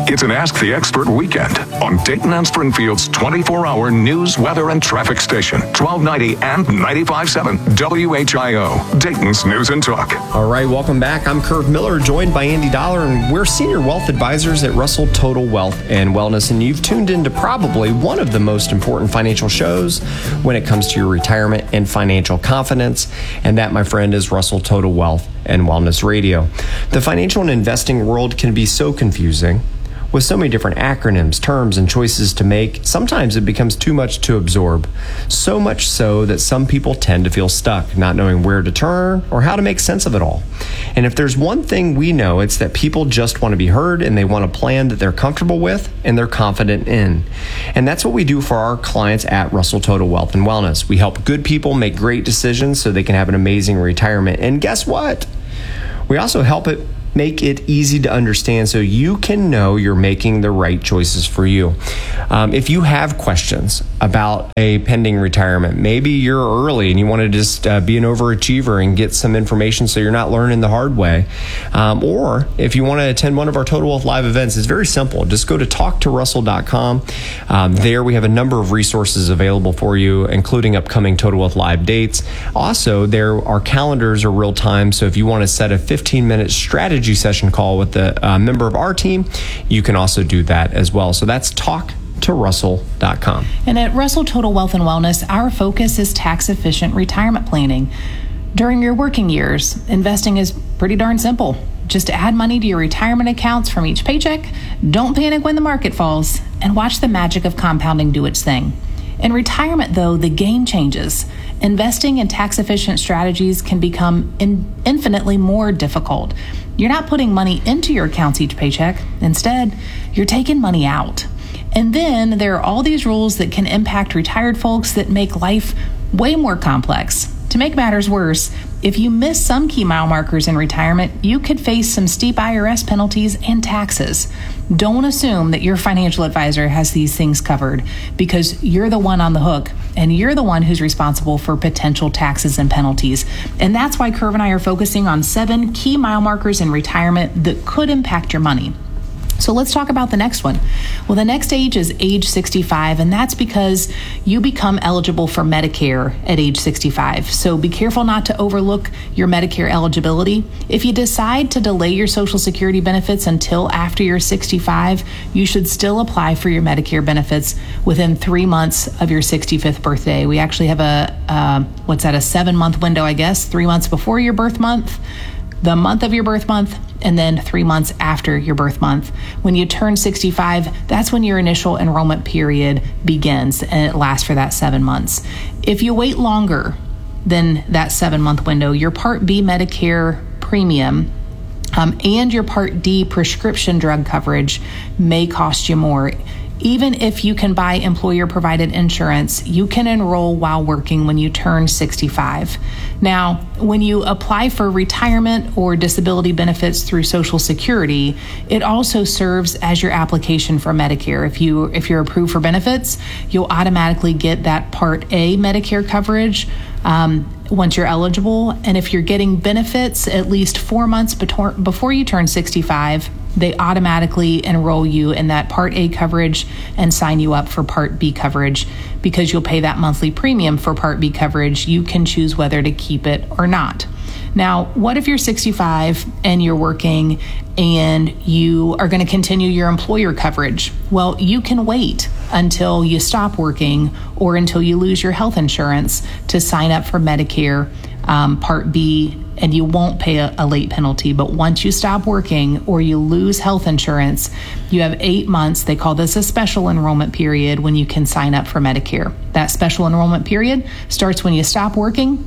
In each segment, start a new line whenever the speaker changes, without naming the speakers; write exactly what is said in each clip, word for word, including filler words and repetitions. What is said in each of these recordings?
It's an Ask the Expert weekend on Dayton and Springfield's twenty-four hour news, weather, and traffic station, twelve ninety and ninety-five point seven W H I O, Dayton's News and Talk.
All right, welcome back. I'm Curve Miller, joined by Andy Dollar, and we're senior wealth advisors at Russell Total Wealth and Wellness, and you've tuned into probably one of the most important financial shows when it comes to your retirement and financial confidence, and that, my friend, is Russell Total Wealth and Wellness Radio. The financial and investing world can be so confusing, with so many different acronyms, terms, and choices to make. Sometimes it becomes too much to absorb, so much so that some people tend to feel stuck, not knowing where to turn or how to make sense of it all. And if there's one thing we know, it's that people just want to be heard, and they want a plan that they're comfortable with and they're confident in. And that's what we do for our clients at Russell Total Wealth and Wellness. We help good people make great decisions so they can have an amazing retirement. And guess what? We also help it make it easy to understand so you can know you're making the right choices for you. Um, if you have questions about a pending retirement, maybe you're early and you want to just uh, be an overachiever and get some information so you're not learning the hard way. Um, or if you want to attend one of our Total Wealth Live events, it's very simple. Just go to talk to russell dot com. Um, there we have a number of resources available for you, including upcoming Total Wealth Live dates. Also, there our calendars are real time, so if you want to set a fifteen minute strategy session call with a uh, member of our team, you can also do that as well. So that's talk to russell dot com.
And at Russell Total Wealth and Wellness, our focus is tax efficient retirement planning. During your working years, investing is pretty darn simple. Just add money to your retirement accounts from each paycheck, don't panic when the market falls, and watch the magic of compounding do its thing. In retirement, though, the game changes. Investing in tax-efficient strategies can become in infinitely more difficult. You're not putting money into your accounts each paycheck. Instead, you're taking money out. And then there are all these rules that can impact retired folks that make life way more complex. To make matters worse, if you miss some key mile markers in retirement, you could face some steep I R S penalties and taxes. Don't assume that your financial advisor has these things covered, because you're the one on the hook, and you're the one who's responsible for potential taxes and penalties. And that's why Curve and I are focusing on seven key mile markers in retirement that could impact your money. So let's talk about the next one. Well, the next age is age sixty-five, and that's because you become eligible for Medicare at age sixty-five. So be careful not to overlook your Medicare eligibility. If you decide to delay your Social Security benefits until after you're sixty-five, you should still apply for your Medicare benefits within three months of your sixty-fifth birthday. We actually have a, uh, what's that, a seven-month window, I guess, three months before your birth month, the month of your birth month, and then three months after your birth month. When you turn sixty-five, that's when your initial enrollment period begins, and it lasts for that seven months. If you wait longer than that seven-month window, your Part B Medicare premium um, and your Part D prescription drug coverage may cost you more. Even if you can buy employer-provided insurance, you can enroll while working when you turn sixty-five. Now, when you apply for retirement or disability benefits through Social Security, it also serves as your application for Medicare. If you if you're approved for benefits, you'll automatically get that Part A Medicare coverage um, once you're eligible. And if you're getting benefits at least four months betor- before you turn sixty-five, they automatically enroll you in that Part A coverage and sign you up for Part B coverage. Because you'll pay that monthly premium for Part B coverage, you can choose whether to keep it or not. Now, what if you're sixty-five and you're working and you are going to continue your employer coverage? Well, you can wait until you stop working or until you lose your health insurance to sign up for Medicare um, Part B, and you won't pay a, a late penalty. But once you stop working or you lose health insurance, you have eight months. They call this a special enrollment period when you can sign up for Medicare. That special enrollment period starts when you stop working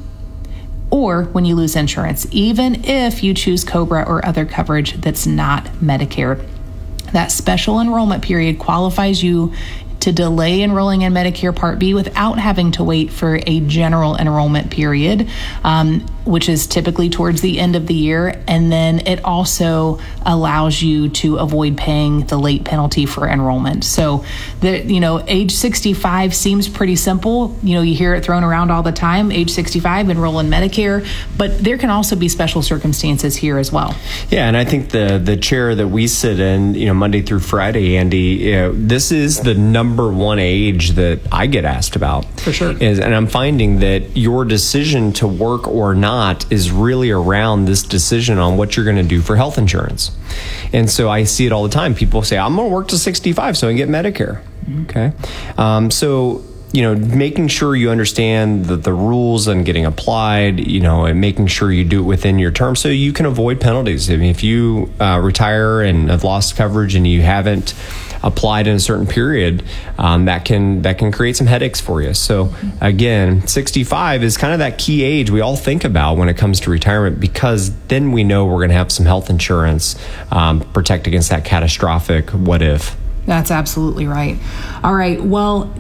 or when you lose insurance, even if you choose COBRA or other coverage that's not Medicare. That special enrollment period qualifies you to delay enrolling in Medicare Part B without having to wait for a general enrollment period. Um, which is typically towards the end of the year. And then it also allows you to avoid paying the late penalty for enrollment. So, the you know, age sixty-five seems pretty simple. You know, you hear it thrown around all the time, age sixty-five, enroll in Medicare, but there can also be special circumstances here as well.
Yeah, and I think the the chair that we sit in, you know, Monday through Friday, Andy, you know, this is the number one age that I get asked about.
For sure.
Is, and I'm finding that your decision to work or not is really around this decision on what you're going to do for health insurance. And so I see it all the time. People say, I'm going to work to sixty-five so I can get Medicare. Okay. Um, so, you know, making sure you understand the, the rules and getting applied, you know, and making sure you do it within your term so you can avoid penalties. I mean, if you uh, retire and have lost coverage and you haven't applied in a certain period, um, that can that can create some headaches for you. So again, sixty-five is kind of that key age we all think about when it comes to retirement, because then we know we're going to have some health insurance, um, protect against that catastrophic what if.
That's absolutely right. All right. Well,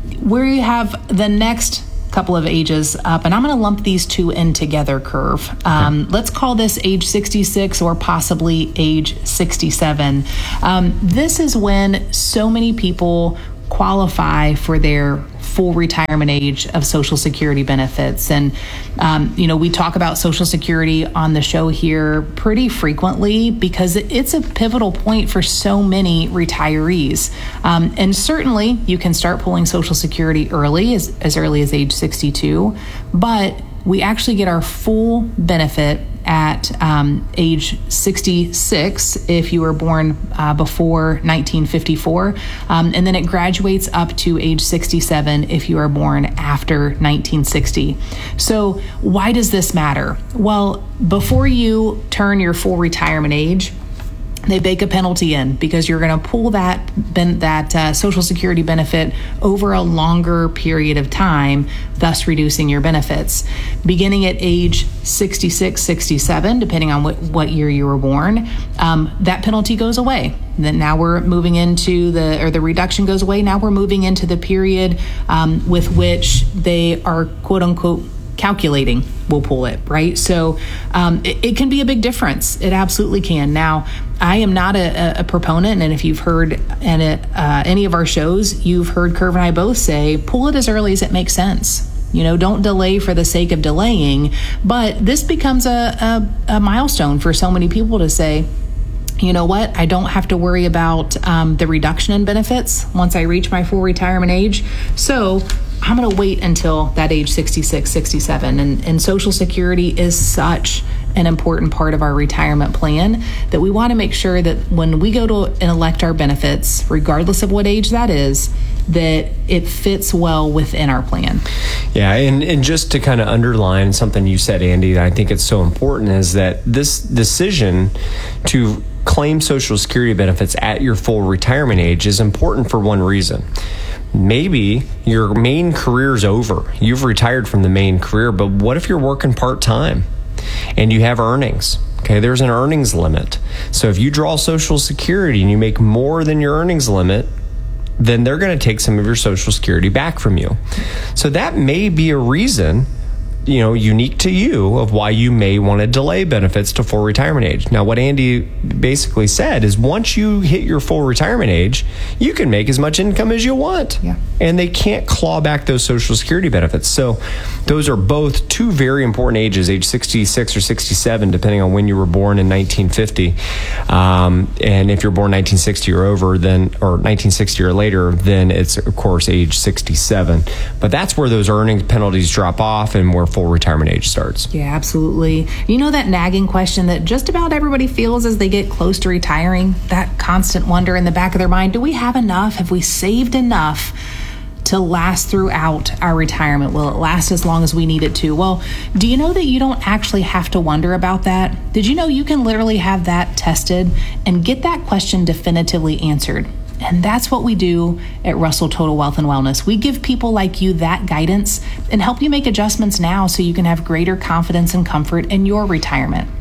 we have the next couple of ages up, and I'm going to lump these two in together, Curve. Um, okay. Let's call this age sixty-six or possibly age sixty-seven. Um, this is when so many people qualify for their full retirement age of Social Security benefits. And, um, you know, we talk about Social Security on the show here pretty frequently because it's a pivotal point for so many retirees. Um, and certainly you can start pulling Social Security early, as, as early as age sixty-two, but we actually get our full benefit at um, age sixty-six if you were born uh, before nineteen fifty-four, um, and then it graduates up to age sixty-seven if you are born after nineteen sixty. So why does this matter? Well, before you turn your full retirement age, they bake a penalty in because you're going to pull that ben, that uh, Social Security benefit over a longer period of time, thus reducing your benefits. Beginning at age sixty-six, sixty-seven, depending on what, what year you were born, um, that penalty goes away. Then now we're moving into the, or the reduction goes away. Now we're moving into the period um, with which they are quote unquote calculating, we'll pull it, right? So um, it, it can be a big difference. It absolutely can. Now, I am not a, a proponent, and if you've heard and it, uh, any of our shows, you've heard Curve and I both say, pull it as early as it makes sense. You know, don't delay for the sake of delaying. But this becomes a, a, a milestone for so many people to say, you know what, I don't have to worry about um, the reduction in benefits once I reach my full retirement age. So I'm going to wait until that age sixty-six, sixty-seven. And, and Social Security is such an important part of our retirement plan that we want to make sure that when we go to and elect our benefits, regardless of what age that is, that it fits well within our plan.
Yeah, and, and just to kind of underline something you said, Andy, that I think it's so important is that this decision to claim Social Security benefits at your full retirement age is important for one reason. Maybe your main career's over. You've retired from the main career, but what if you're working part-time and you have earnings? Okay, there's an earnings limit. So if you draw Social Security and you make more than your earnings limit, then they're going to take some of your Social Security back from you. So that may be a reason, you know, unique to you of why you may want to delay benefits to full retirement age. Now, what Andy basically said is once you hit your full retirement age, you can make as much income as you want.
Yeah.
And they can't claw back those Social Security benefits. So those are both two very important ages, age sixty-six or sixty-seven, depending on when you were born in nineteen fifty. Um, and if you're born nineteen sixty or over, then, or nineteen sixty or later, then it's, of course, age sixty-seven. But that's where those earnings penalties drop off and where full retirement age starts.
Yeah, absolutely. You know that nagging question that just about everybody feels as they get close to retiring? That constant wonder in the back of their mind, do we have enough? Have we saved enough to last throughout our retirement? Will it last as long as we need it to? Well, do you know that you don't actually have to wonder about that? Did you know you can literally have that tested and get that question definitively answered? And that's what we do at Russell Total Wealth and Wellness. We give people like you that guidance and help you make adjustments now so you can have greater confidence and comfort in your retirement.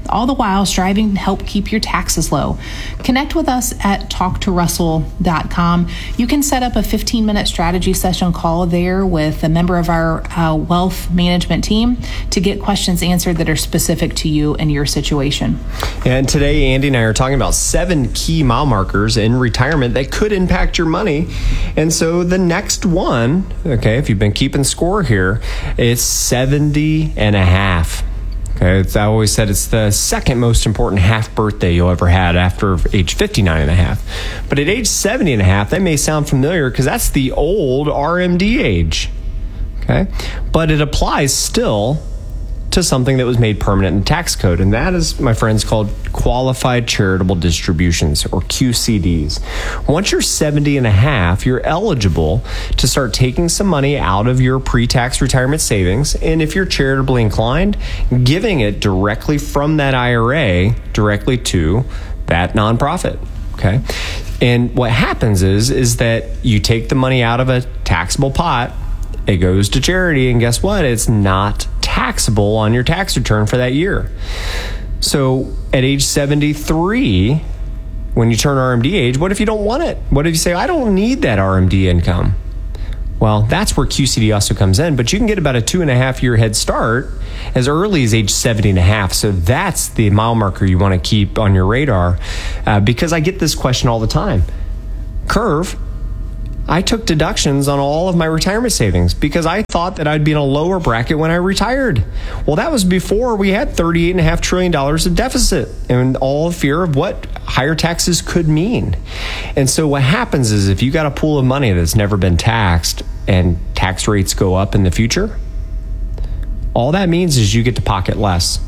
all the while striving to help keep your taxes low. Connect with us at talk to russell dot com. You can set up a fifteen minute strategy session call there with a member of our uh, wealth management team to get questions answered that are specific to you and your situation.
And today, Andy and I are talking about seven key mile markers in retirement that could impact your money. And so the next one, okay, if you've been keeping score here, it's seventy and a half. Okay, it's, I always said it's the second most important half birthday you'll ever had after age fifty-nine and a half. But at age seventy and a half, that may sound familiar because that's the old R M D age. Okay, but it applies still to something that was made permanent in the tax code, and that is, my friends, called qualified charitable distributions, or Q C Ds. Once you're seventy and a half, you're eligible to start taking some money out of your pre-tax retirement savings, and if you're charitably inclined, giving it directly from that I R A directly to that nonprofit. Okay, and what happens is is that you take the money out of a taxable pot, it goes to charity, and guess what? It's not taxable on your tax return for that year. So at age seventy-three, when you turn R M D age, what if you don't want it? What if you say, I don't need that R M D income? Well, that's where Q C D also comes in, but you can get about a two and a half year head start as early as age seventy and a half. So that's the mile marker you want to keep on your radar, uh, because I get this question all the time. Curve, I took deductions on all of my retirement savings because I thought that I'd be in a lower bracket when I retired. Well, that was before we had thirty-eight point five trillion dollars of deficit and all fear of what higher taxes could mean. And so what happens is if you got a pool of money that's never been taxed and tax rates go up in the future, all that means is you get to pocket less.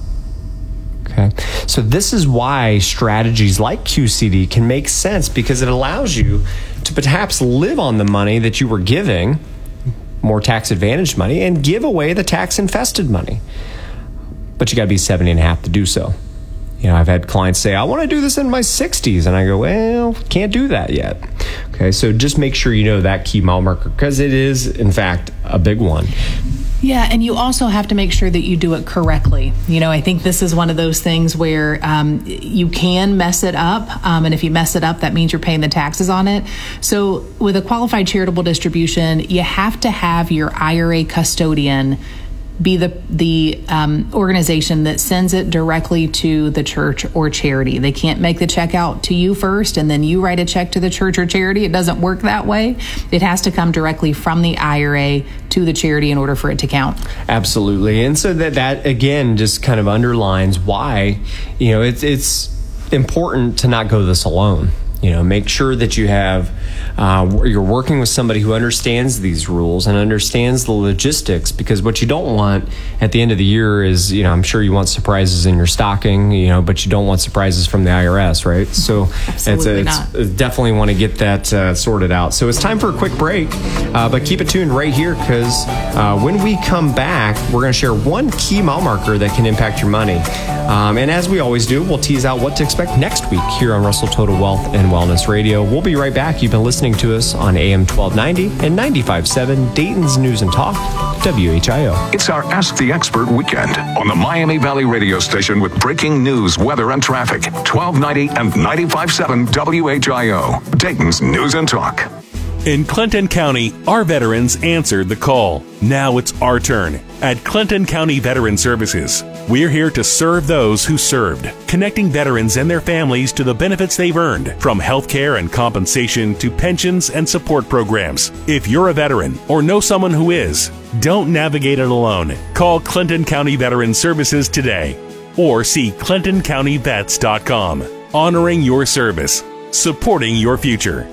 Okay, so this is why strategies like Q C D can make sense, because it allows you to perhaps live on the money that you were giving, more tax advantaged money, and give away the tax infested money. But you got to be seventy and a half to do so. You know, I've had clients say, I want to do this in my sixties. And I go, well, can't do that yet. Okay, so just make sure you know that key mile marker, because it is, in fact, a big one.
Yeah, and you also have to make sure that you do it correctly. You know, I think this is one of those things where um, you can mess it up, um, and if you mess it up, that means you're paying the taxes on it. So with a qualified charitable distribution, you have to have your I R A custodian be the the um, organization that sends it directly to the church or charity. They can't make the check out to you first and then you write a check to the church or charity. It doesn't work that way. It has to come directly from the I R A to the charity in order for it to count.
Absolutely. And so that, that again, just kind of underlines why, you know, it's, it's important to not go this alone. You know, make sure that you have, uh, you're working with somebody who understands these rules and understands the logistics, because what you don't want at the end of the year is, you know, I'm sure you want surprises in your stocking, you know, but you don't want surprises from the I R S, right? So it's, a, it's, it's definitely want to get that uh, sorted out. So it's time for a quick break, uh, but keep it tuned right here, because uh, when we come back, we're going to share one key mile marker that can impact your money. Um, and as we always do, we'll tease out what to expect next week here on Russell Total Wealth and Wellness Radio. We'll be right back. You've been listening to us on A M twelve ninety and ninety-five point seven Dayton's News and Talk, W H I O.
It's our Ask the Expert weekend on the Miami Valley radio station with breaking news, weather, and traffic. twelve ninety and ninety-five point seven W H I O, Dayton's News and Talk.
In Clinton County, our veterans answered the call. Now it's our turn. At Clinton County Veteran Services, we're here to serve those who served, connecting veterans and their families to the benefits they've earned, from health care and compensation to pensions and support programs. If you're a veteran or know someone who is, don't navigate it alone. Call Clinton County Veteran Services today or see clinton county vets dot com. Honoring your service, supporting your future.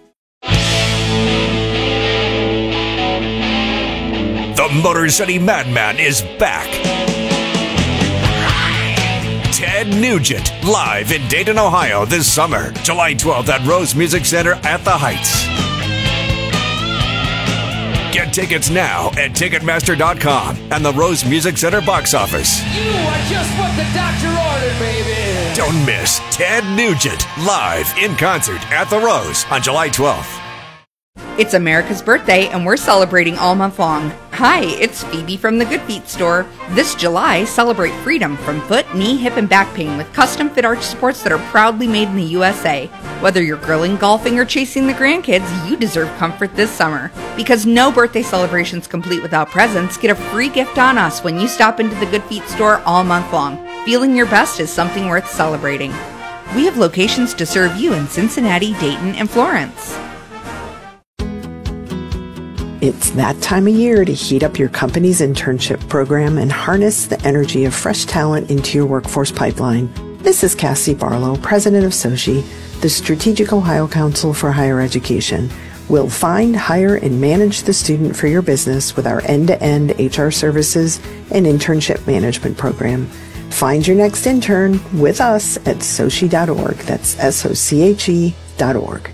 The Motor City Madman is back. Ted Nugent, live in Dayton, Ohio this summer, July twelfth at Rose Music Center at the Heights. Get tickets now at Ticketmaster dot com and the Rose Music Center box office.
You are just what the doctor ordered, baby.
Don't miss Ted Nugent, live in concert at the Rose on July twelfth.
It's America's birthday, and we're celebrating all month long. Hi, it's Phoebe from the Good Feet store. This July, celebrate freedom from foot, knee, hip, and back pain with custom fit arch supports that are proudly made in the U S A. Whether you're grilling, golfing, or chasing the grandkids, you deserve comfort this summer. Because no birthday celebration's complete without presents, get a free gift on us when you stop into the Good Feet store all month long. Feeling your best is something worth celebrating. We have locations to serve you in Cincinnati, Dayton, and Florence.
It's that time of year to heat up your company's internship program and harness the energy of fresh talent into your workforce pipeline. This is Cassie Barlow, president of SOCHI, the Strategic Ohio Council for Higher Education. We'll find, hire, and manage the student for your business with our end-to-end H R services and internship management program. Find your next intern with us at sochi dot org. That's S O C H E dot org.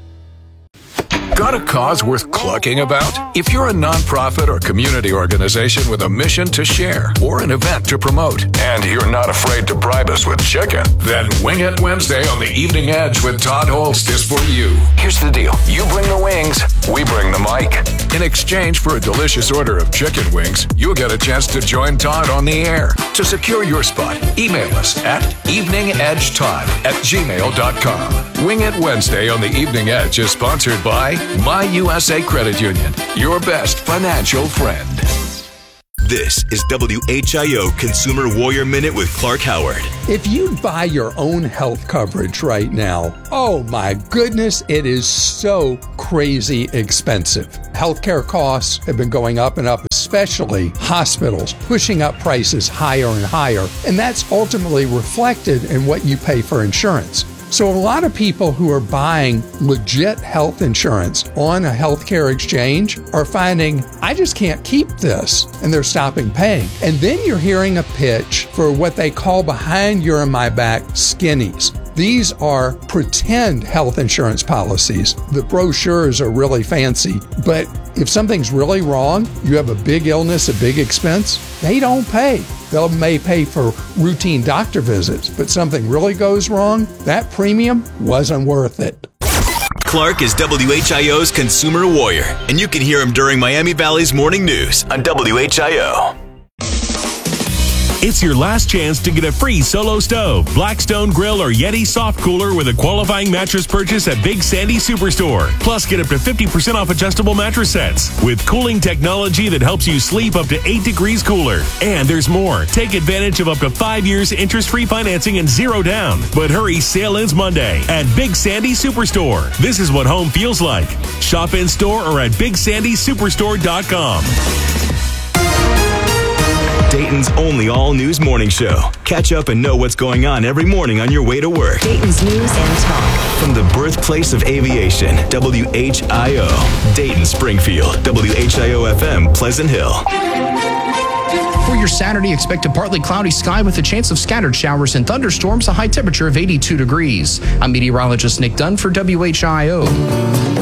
Got a cause worth clucking about? If you're a nonprofit or community organization with a mission to share or an event to promote, and you're not afraid to bribe us with chicken, then Wing It Wednesday on the Evening Edge with Todd Holst is for you. Here's the deal. You bring the wings, we bring the mic. In exchange for a delicious order of chicken wings, you'll get a chance to join Todd on the air. To secure your spot, email us at eveningedgetodd at gmail dot com. Wing It Wednesday on the Evening Edge is sponsored by My U S A Credit Union, your best financial friend.
This is W H I O Consumer Warrior Minute with Clark Howard.
If you buy your own health coverage right now, oh my goodness, it is so crazy expensive. Healthcare costs have been going up and up, especially hospitals, pushing up prices higher and higher, and that's ultimately reflected in what you pay for insurance. So a lot of people who are buying legit health insurance on a healthcare exchange are finding, I just can't keep this, and they're stopping paying. And then you're hearing a pitch for what they call behind your and my back skinnies. These are pretend health insurance policies. The brochures are really fancy, but if something's really wrong, you have a big illness, a big expense, they don't pay. They may pay for routine doctor visits, but something really goes wrong, that premium wasn't worth it.
Clark is W H I O's Consumer Warrior, and you can hear him during Miami Valley's Morning News on W H I O.
It's your last chance to get a free Solo Stove, Blackstone Grill, or Yeti Soft Cooler with a qualifying mattress purchase at Big Sandy Superstore. Plus, get up to fifty percent off adjustable mattress sets with cooling technology that helps you sleep up to eight degrees cooler. And there's more. Take advantage of up to five years interest-free financing and zero down. But hurry, sale ends Monday at Big Sandy Superstore. This is what home feels like. Shop in store or at big sandy superstore dot com.
Dayton's only all-news morning show. Catch up and know what's going on every morning on your way to work.
Dayton's News and Talk.
From the birthplace of aviation, W H I O. Dayton, Springfield. W H I O F M, Pleasant Hill.
For your Saturday, expect a partly cloudy sky with a chance of scattered showers and thunderstorms, a high temperature of eighty-two degrees. I'm meteorologist Nick Dunn for W H I O.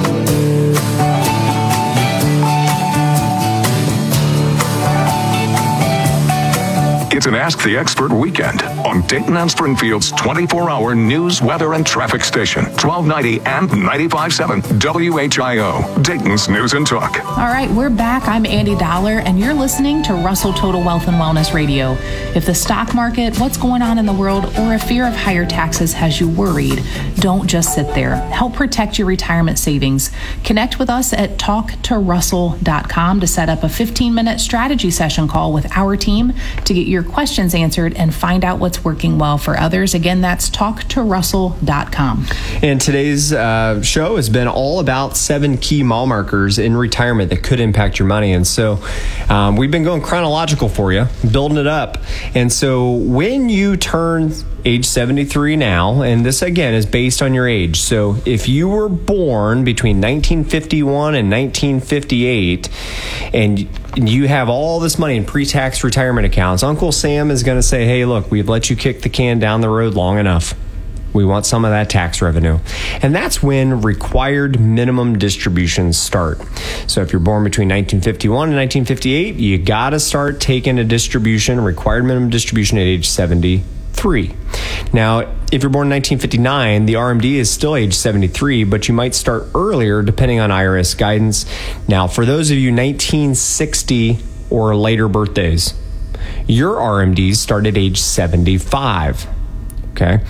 It's an Ask the Expert weekend on Dayton and Springfield's twenty-four hour news, weather, and traffic station, twelve ninety and ninety-five point seven W H I O, Dayton's News and Talk.
All right, we're back. I'm Andy Dollar, and you're listening to Russell Total Wealth and Wellness Radio. If the stock market, what's going on in the world, or a fear of higher taxes has you worried, don't just sit there. Help protect your retirement savings. Connect with us at talk to russell dot com to set up a fifteen minute strategy session call with our team to get your questions answered and find out what's working well for others. Again, that's talk to russell dot com.
And today's uh, show has been all about seven key mile markers in retirement that could impact your money. And so um, we've been going chronological for you, building it up. And so when you turn age seventy-three now, and this again is based on your age. So if you were born between nineteen fifty-one and nineteen fifty-eight, and you have all this money in pre-tax retirement accounts, Uncle Sam is going to say, hey, look, we've let you kick the can down the road long enough. We want some of that tax revenue. And that's when required minimum distributions start. So if you're born between nineteen fifty-one and nineteen fifty-eight, you got to start taking a distribution, required minimum distribution at age seventy-three. seventy-three. Now, if you're born in nineteen fifty-nine, the R M D is still age seventy-three, but you might start earlier depending on I R S guidance. Now, for those of you nineteen sixty or later birthdays, your R M Ds start at age seventy-five. Okay,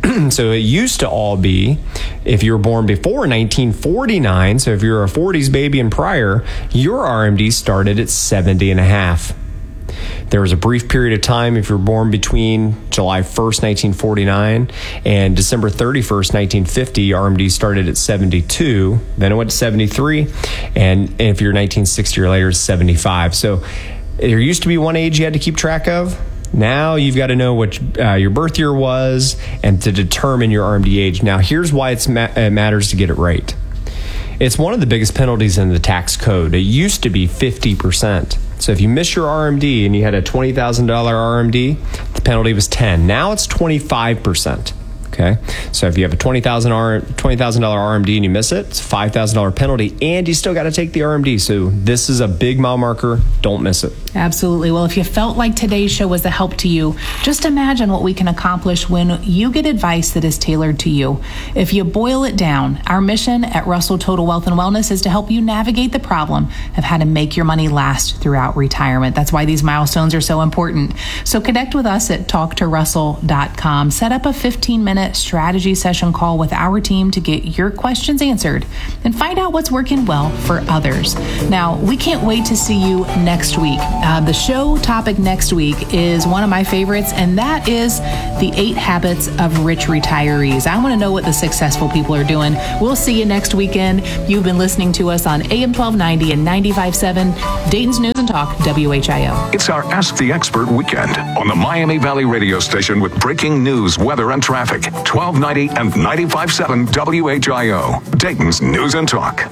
so it used to all be if you were born before nineteen forty-nine, so if you're a forties baby and prior, your R M D started at seventy and a half. There was a brief period of time if you were born between July first, nineteen forty-nine and December thirty-first, nineteen fifty, R M D started at seventy-two, then it went to seventy-three, and if you're nineteen sixty or later, it's seventy-five. So there used to be one age you had to keep track of. Now you've got to know what uh, your birth year was and to determine your R M D age. Now here's why it's ma- it matters to get it right. It's one of the biggest penalties in the tax code. It used to be fifty percent. So if you miss your R M D and you had a twenty thousand dollars R M D, the penalty was ten. Now it's twenty-five percent. Okay, so if you have a twenty thousand dollars R M D and you miss it, it's a five thousand dollars penalty, and you still got to take the R M D. So this is a big mile marker. Don't miss it.
Absolutely. Well, if you felt like today's show was a help to you, just imagine what we can accomplish when you get advice that is tailored to you. If you boil it down, our mission at Russell Total Wealth and Wellness is to help you navigate the problem of how to make your money last throughout retirement. That's why these milestones are so important. So connect with us at talk to russell dot com. Set up a fifteen minute strategy session call with our team to get your questions answered and find out what's working well for others. Now, we can't wait to see you next week. Uh, the show topic next week is one of my favorites, and that is the eight habits of rich retirees. I want to know what the successful people are doing. We'll see you next weekend. You've been listening to us on A M twelve ninety and ninety-five point seven, Dayton's News and Talk, W H I O.
It's our Ask the Expert weekend on the Miami Valley radio station with breaking news, weather, and traffic. twelve ninety and ninety-five point seven W H I O, Dayton's News and Talk.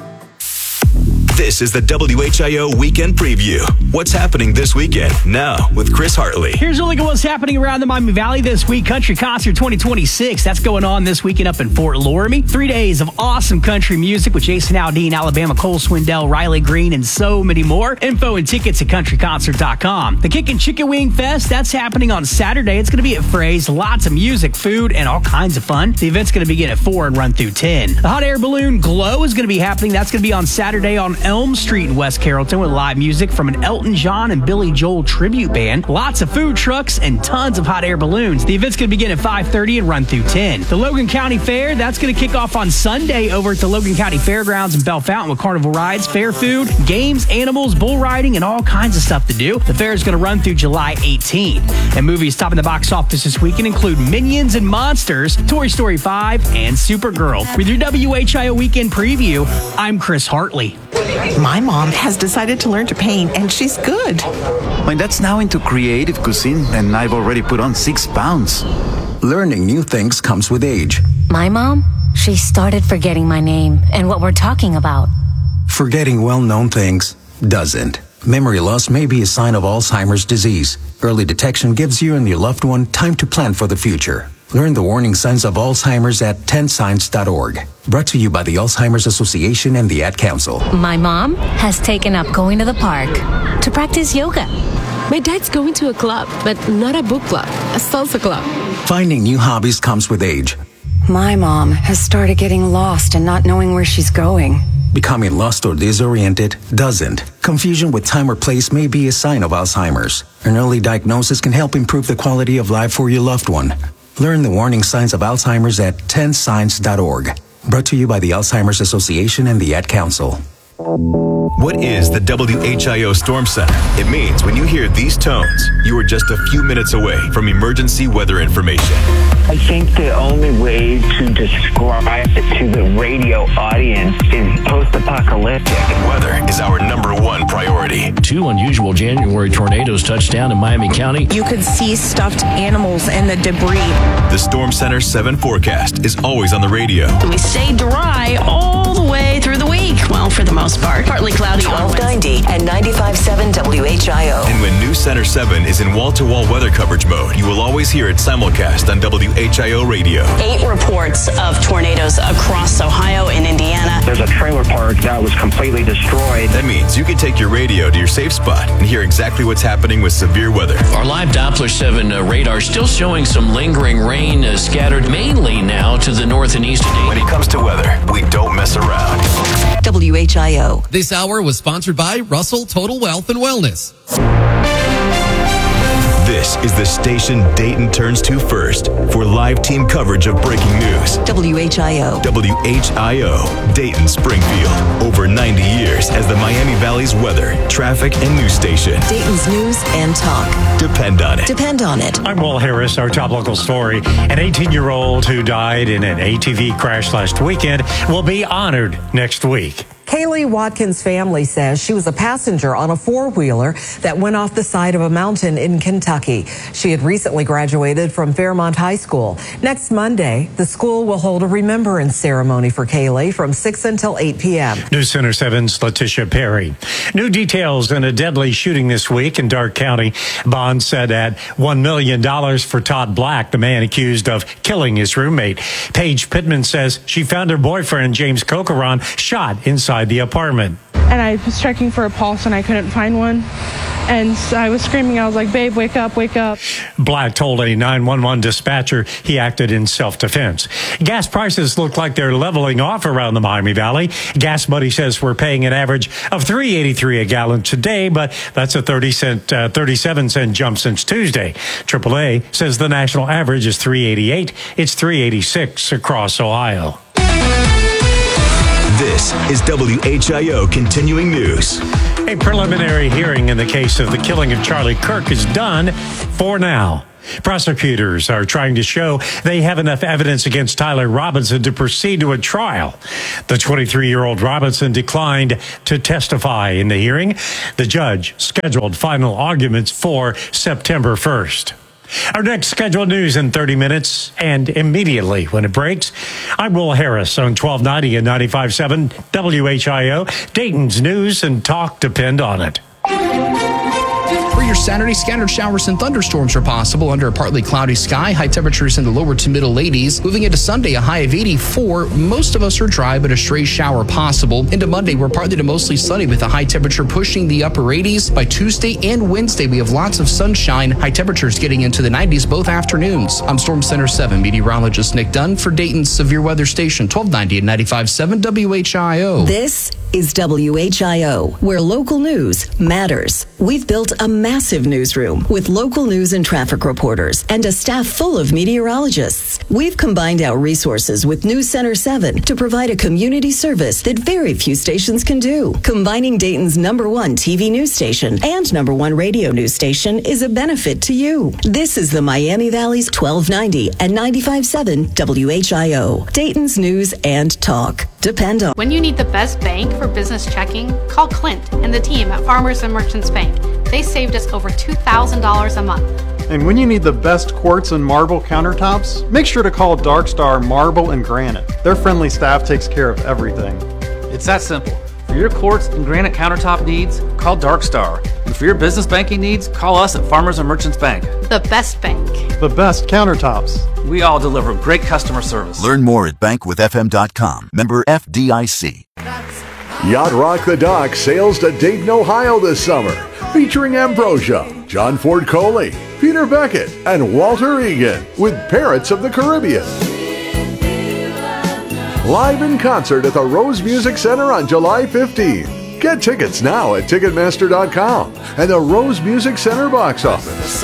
This is the W H I O Weekend Preview. What's happening this weekend? Now, with Chris Hartley.
Here's a look at what's happening around the Miami Valley this week. Country Concert twenty twenty-six. That's going on this weekend up in Fort Loramie. Three days of awesome country music with Jason Aldean, Alabama, Cole Swindell, Riley Green, and so many more. Info and tickets at country concert dot com. The Kickin' Chicken Wing Fest, that's happening on Saturday. It's going to be at Fray's. Lots of music, food, and all kinds of fun. The event's going to begin at four and run through ten. The Hot Air Balloon Glow is going to be happening. That's going to be on Saturday on Elm Street in West Carrollton with live music from an Elton John and Billy Joel tribute band. Lots of food trucks and tons of hot air balloons. The event's going to begin at five thirty and run through ten. The Logan County Fair, that's going to kick off on Sunday over at the Logan County Fairgrounds in Bell Fountain with carnival rides, fair food, games, animals, bull riding, and all kinds of stuff to do. The fair is going to run through July eighteenth. And movies topping the box office this weekend include Minions and Monsters, Toy Story five, and Supergirl. With your W H I O Weekend Preview, I'm Chris Hartley.
My mom has decided to learn to paint, and she's good.
My dad's now into creative cuisine, and I've already put on six pounds. Learning new things comes with age.
My mom, she started forgetting my name and what we're talking about.
Forgetting well-known things doesn't. Memory loss may be a sign of Alzheimer's disease. Early detection gives you and your loved one time to plan for the future. Learn the warning signs of Alzheimer's at ten signs dot org. Brought to you by the Alzheimer's Association and the Ad Council.
My mom has taken up going to the park to practice yoga.
My dad's going to a club, but not a book club, a salsa club.
Finding new hobbies comes with age.
My mom has started getting lost and not knowing where she's going.
Becoming lost or disoriented doesn't. Confusion with time or place may be a sign of Alzheimer's. An early diagnosis can help improve the quality of life for your loved one. Learn the warning signs of Alzheimer's at ten signs dot org. Brought to you by the Alzheimer's Association and the Ad Council.
What is the W H I O Storm Center? It means when you hear these tones, you are just a few minutes away from emergency weather information.
I think the only way to describe it to the radio audience is post-apocalyptic.
Weather is our number one priority.
Two unusual January tornadoes touched down in Miami County.
You could see stuffed animals and the debris.
The Storm Center seven forecast is always on the radio.
We stay dry all the way through the week. Well, for the most part. Partly cloudy.
twelve ninety and ninety-five point seven W H I O.
And when New Center seven is in wall-to-wall weather coverage mode, you will always hear it simulcast on W H I O radio.
Eight reports of tornadoes across Ohio and Indiana.
They're there's a trailer park that was completely destroyed.
That means you can take your radio to your safe spot and hear exactly what's happening with severe weather.
Our live Doppler seven uh, radar still showing some lingering rain uh, scattered mainly now to the north and east.
When it comes to weather, we don't mess around.
W H I O.
This hour was sponsored by Russell Total Wealth and Wellness.
This is the station Dayton turns to first for live team coverage of breaking news.
W H I O.
W H I O, Dayton, Springfield. Over ninety years as the Miami Valley's weather, traffic, and news station.
Dayton's news and talk.
Depend on it.
Depend on it.
I'm Will Harris. Our top local story. An eighteen-year-old who died in an A T V crash last weekend will be honored next week.
Kaylee Watkins' family says she was a passenger on a four-wheeler that went off the side of a mountain in Kentucky. She had recently graduated from Fairmont High School. Next Monday, the school will hold a remembrance ceremony for Kaylee from six until eight p.m.
News Center seven's Letitia Perry. New details in a deadly shooting this week in Darke County. Bond set at one million dollars for Todd Black, the man accused of killing his roommate. Paige Pittman says she found her boyfriend, James Cocaron, shot inside the apartment.
And I was checking for a pulse and I couldn't find one. And I was screaming. I was like, babe, wake up, wake up.
Black told a nine one one dispatcher he acted in self-defense. Gas prices look like they're leveling off around the Miami Valley. Gas Buddy says we're paying an average of three eighty-three a gallon today, but that's a thirty cent, uh, thirty-seven cent jump since Tuesday. triple A says the national average is three eighty-eight. It's three eighty-six across Ohio.
This is W H I O Continuing News.
A preliminary hearing in the case of the killing of Charlie Kirk is done for now. Prosecutors are trying to show they have enough evidence against Tyler Robinson to proceed to a trial. The twenty-three-year-old Robinson declined to testify in the hearing. The judge scheduled final arguments for September first. Our next scheduled news in thirty minutes and immediately when it breaks. I'm Will Harris on twelve ninety and ninety-five point seven W H I O. Dayton's news and talk depend on it.
For your Saturday, scattered showers and thunderstorms are possible under a partly cloudy sky. High temperatures in the lower to middle eighties. Moving into Sunday, a high of eighty-four. Most of us are dry, but a stray shower possible. Into Monday, we're partly to mostly sunny with a high temperature pushing the upper eighties. By Tuesday and Wednesday, we have lots of sunshine. High temperatures getting into the nineties both afternoons. I'm Storm Center seven meteorologist Nick Dunn for Dayton's Severe Weather Station, twelve ninety and ninety-five point seven W H I O.
This is W H I O, where local news matters. We've built a massive newsroom with local news and traffic reporters and a staff full of meteorologists. We've combined our resources with News Center seven to provide a community service that very few stations can do. Combining Dayton's number one T V news station and number one radio news station is a benefit to you. This is the Miami Valley's twelve ninety and ninety-five point seven W H I O. Dayton's news and talk. Depend on.
When you need the best bank for business checking, call Clint and the team at Farmers and Merchants Bank. They saved us over two thousand dollars a month.
And when you need the best quartz and marble countertops, make sure to call Dark Star Marble and Granite. Their friendly staff takes care of everything.
It's that simple. For your quartz and granite countertop needs, call Dark Star. And for your business banking needs, call us at Farmers and Merchants Bank.
The best bank.
The best countertops.
We all deliver great customer service.
Learn more at bank with f m dot com. Member F D I C.
Yacht Rock the Dock sails to Dayton, Ohio this summer, featuring Ambrosia, John Ford Coley, Peter Beckett, and Walter Egan with Parrots of the Caribbean. Live in concert at the Rose Music Center on July fifteenth. Get tickets now at ticketmaster dot com and the Rose Music Center box office.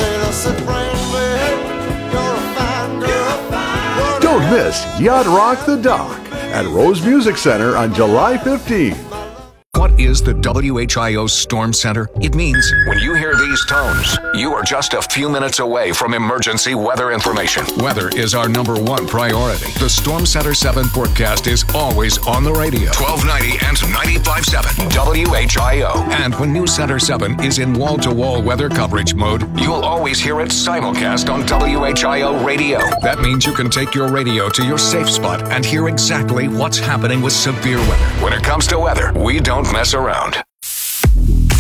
Don't miss Yacht Rock the Dock at Rose Music Center on July fifteenth.
What is the W H I O Storm Center? It means when you hear these tones, you are just a few minutes away from emergency weather information. Weather is our number one priority. The Storm Center seven forecast is always on the radio. twelve ninety and ninety-five point seven W H I O. And when News Center seven is in wall-to-wall weather coverage mode, you'll always hear it simulcast on W H I O radio. That means you can take your radio to your safe spot and hear exactly what's happening with severe weather. When it comes to weather, we don't mess around.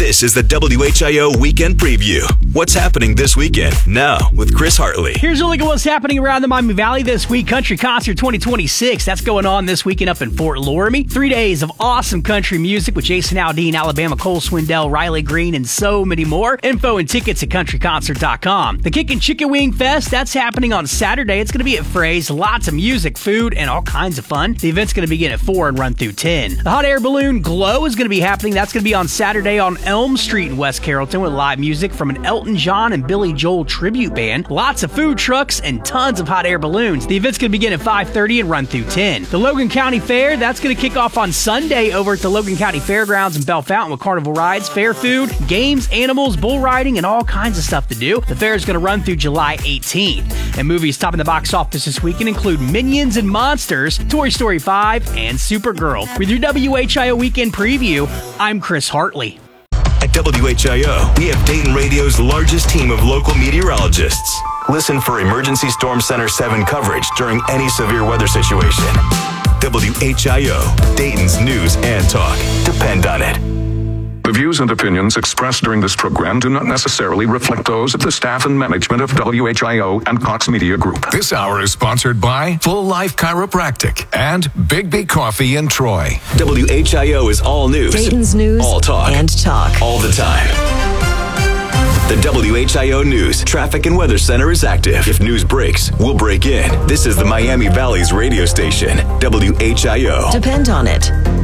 This is the W H I O Weekend Preview. What's happening this weekend? Now, with Chris Hartley.
Here's a look at what's happening around the Miami Valley this week. Country Concert twenty twenty-six. That's going on this weekend up in Fort Laramie. Three days of awesome country music with Jason Aldean, Alabama, Cole Swindell, Riley Green, and so many more. Info and tickets at country concert dot com. The Kickin' Chicken Wing Fest, that's happening on Saturday. It's going to be at Frey's. Lots of music, food, and all kinds of fun. The event's going to begin at four and run through ten. The Hot Air Balloon Glow is going to be happening. That's going to be on Saturday on Elm Street in West Carrollton with live music from an Elton John and Billy Joel tribute band. Lots of food trucks and tons of hot air balloons. The event's going to begin at five thirty and run through ten. The Logan County Fair, that's going to kick off on Sunday over at the Logan County Fairgrounds in Bell Fountain with carnival rides, fair food, games, animals, bull riding, and all kinds of stuff to do. The fair is going to run through July eighteenth. And movies topping the box office this weekend include Minions and Monsters, Toy Story five, and Supergirl. With your W H I O Weekend Preview, I'm Chris Hartley.
At W H I O, we have Dayton Radio's largest team of local meteorologists. Listen for Emergency Storm Center seven coverage during any severe weather situation. W H I O, Dayton's news and talk. Depend on it.
The views and opinions expressed during this program do not necessarily reflect those of the staff and management of W H I O and Cox Media Group. This hour is sponsored by Full Life Chiropractic and Big B Coffee in Troy.
W H I O is all news.
Dayton's news
all talk.
And talk.
All the time. The W H I O News Traffic and Weather Center is active. If news breaks, we'll break in. This is the Miami Valley's radio station, W H I O.
Depend on it.